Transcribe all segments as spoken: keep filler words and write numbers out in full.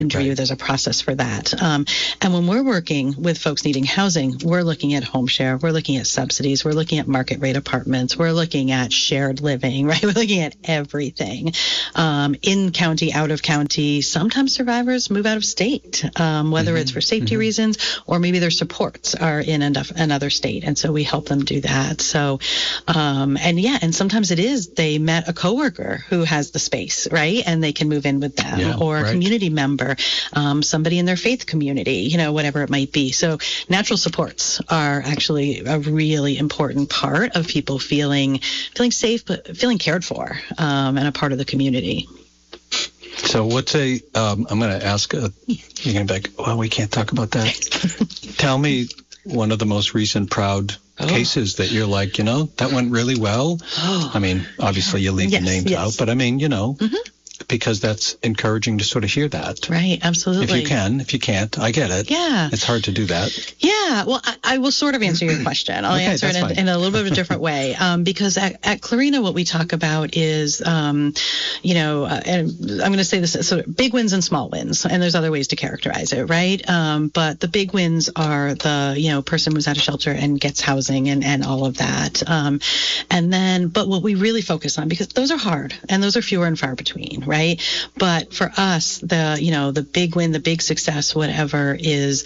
interview. Right. There's a process for that. Um, and when we're working with folks needing housing, we're looking at home share, we're looking at subsidies, we're looking at market rate apartments, we're looking at shared living, right? We're looking at everything. Um, in county, out of county, sometimes survivors move out of state, um, whether mm-hmm. it's for safety mm-hmm. reasons or maybe their supports are in another state. And so we help them do that. So, um, and yeah, and sometimes it is they met a coworker who has the space, right? And they can move in with them yeah, or a right. community member. Um, somebody in their faith community, you know, whatever it might be. So natural supports are actually a really important part of people feeling feeling safe, but feeling cared for, um, and a part of the community. So what's a, um, I'm going to ask, a, you're going to be like, well, we can't talk about that. Tell me one of the most recent proud oh. cases that you're like, you know, that went really well. Oh. I mean, obviously you leave yes, the names yes. out, but I mean, you know. Mm-hmm. Because that's encouraging to sort of hear that. Right, absolutely. If you can, if you can't, I get it. Yeah. It's hard to do that. Yeah, well, I, I will sort of answer your question. I'll okay, answer it in, in a little bit of a different way. Um, because at, at Clarina, what we talk about is, um, you know, uh, and I'm going to say this, sort of big wins and small wins. And there's other ways to characterize it, right? Um, but the big wins are the, you know, person moves out of shelter and gets housing and, and all of that. Um, and then, but what we really focus on, because those are hard and those are fewer and far between, right? But for us, the, you know, the big win, the big success, whatever is,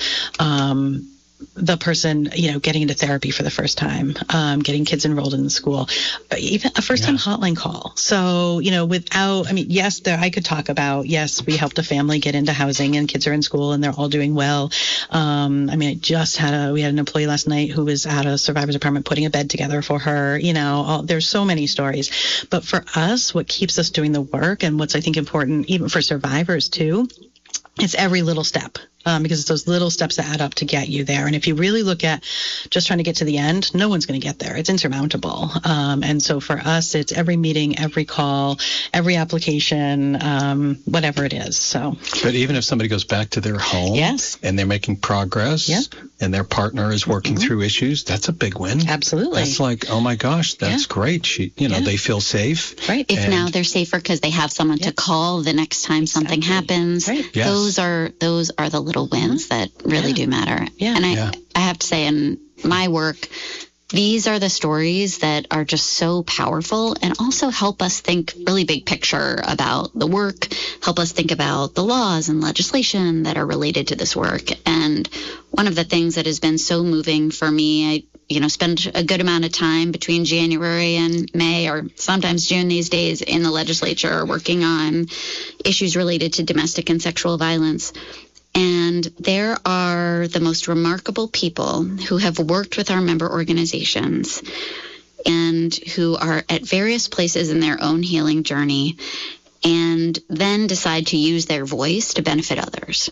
um, the person, you know, getting into therapy for the first time, um, getting kids enrolled in the school, even a first-time yeah. hotline call. So, you know, without, I mean, yes, there, I could talk about, yes, we helped a family get into housing and kids are in school and they're all doing well. Um, I mean, I just had a, we had an employee last night who was at a survivor's apartment putting a bed together for her, you know, all, there's so many stories. But for us, what keeps us doing the work and what's, I think, important, even for survivors too, it's every little step. Um, because it's those little steps that add up to get you there. And if you really look at just trying to get to the end, no one's going to get there. It's insurmountable. Um, and so for us, it's every meeting, every call, every application, um, whatever it is. So, but even if somebody goes back to their home yes. and they're making progress yeah. and their partner is working mm-hmm. through issues, that's a big win. Absolutely. That's like, oh my gosh, that's yeah. great. She, you know, yeah. they feel safe. Right. If now they're safer because they have someone yeah. to call the next time something exactly. happens. Right. Yes. Those are those are the little wins that really yeah. do matter. Yeah. And I, yeah. I have to say, in my work, these are the stories that are just so powerful and also help us think really big picture about the work, help us think about the laws and legislation that are related to this work. And one of the things that has been so moving for me, I you know, spend a good amount of time between January and May or sometimes June these days in the legislature working on issues related to domestic and sexual violence. And there are the most remarkable people who have worked with our member organizations and who are at various places in their own healing journey and then decide to use their voice to benefit others.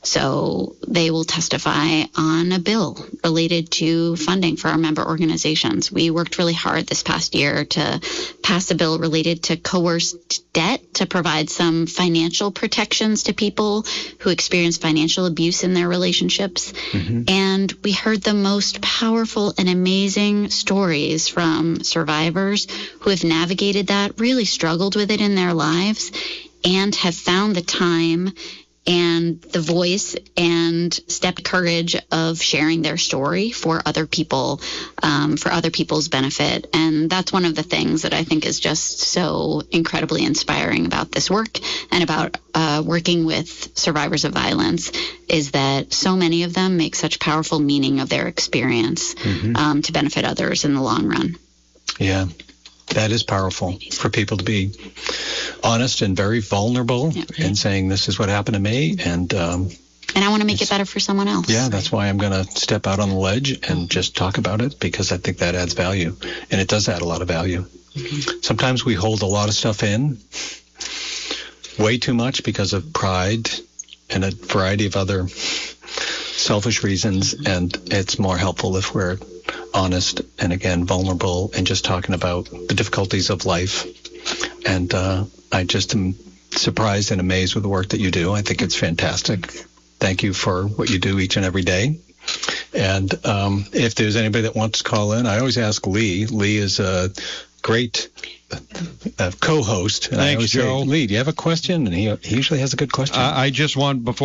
So they will testify on a bill related to funding for our member organizations. We worked really hard this past year to pass a bill related to coerced debt to provide some financial protections to people who experience financial abuse in their relationships. Mm-hmm. And we heard the most powerful and amazing stories from survivors who have navigated that, really struggled with it in their lives, and have found the time and the voice and stepped courage of sharing their story for other people, um, for other people's benefit. And that's one of the things that I think is just so incredibly inspiring about this work and about uh, working with survivors of violence, is that so many of them make such powerful meaning of their experience mm-hmm. um, to benefit others in the long run. Yeah. That is powerful for people to be honest and very vulnerable yeah, right. in saying this is what happened to me. And um, and I want to make it better for someone else. Yeah, that's why I'm going to step out on the ledge and just talk about it, because I think that adds value. And it does add a lot of value. Mm-hmm. Sometimes we hold a lot of stuff in, way too much because of pride and a variety of other selfish reasons. And it's more helpful if we're honest and, again, vulnerable and just talking about the difficulties of life. And uh, I just am surprised and amazed with the work that you do. I think it's fantastic. Thank you for what you do each and every day. And um, if there's anybody that wants to call in, I always ask Lee. Lee is a great uh, co-host. And I Thanks, always Joe. Say, Lee, do you have a question? And he, he usually has a good question. Uh, I just want, before